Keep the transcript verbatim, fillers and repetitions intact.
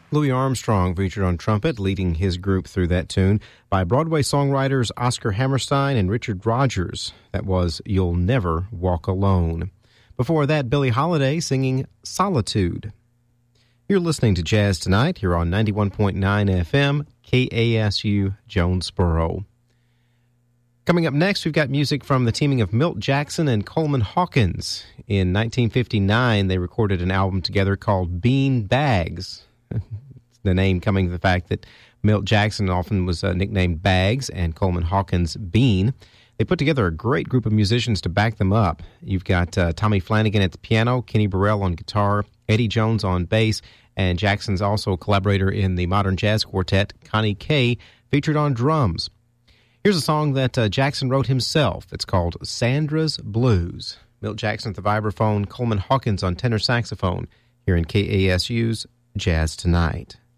Louis Armstrong featured on trumpet, leading his group through that tune, by Broadway songwriters Oscar Hammerstein and Richard Rodgers. That was You'll Never Walk Alone. Before that, Billie Holiday singing Solitude. You're listening to Jazz Tonight here on ninety-one point nine F M, K A S U Jonesboro. Coming up next, we've got music from the teaming of Milt Jackson and Coleman Hawkins. In nineteen fifty-nine, they recorded an album together called Bean Bags. The name coming from the fact that Milt Jackson often was uh, nicknamed Bags and Coleman Hawkins Bean. They put together a great group of musicians to back them up. You've got uh, Tommy Flanagan at the piano, Kenny Burrell on guitar, Eddie Jones on bass, and Jackson's also a collaborator in the Modern Jazz Quartet, Connie Kay, featured on drums. Here's a song that uh, Jackson wrote himself. It's called Sandra's Blues. Milt Jackson at the vibraphone, Coleman Hawkins on tenor saxophone, here in K A S U's Jazz Tonight.